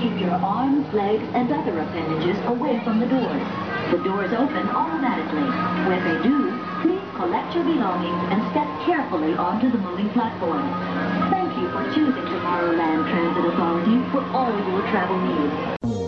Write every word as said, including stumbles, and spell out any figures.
keep your arms, legs, and other appendages away from the doors. The doors open automatically. When they do, please collect your belongings and step carefully onto the moving platform. Thank you for choosing Tomorrowland Transit Authority for all your travel needs.